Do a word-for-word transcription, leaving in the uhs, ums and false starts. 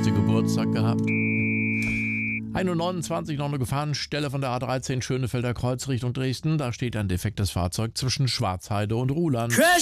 sie Geburtstag gehabt. eins Uhr neunundzwanzig, noch eine Gefahrenstelle von der A dreizehn Schönefelder Kreuz Richtung Dresden. Da steht ein defektes Fahrzeug zwischen Schwarzheide und Ruhland.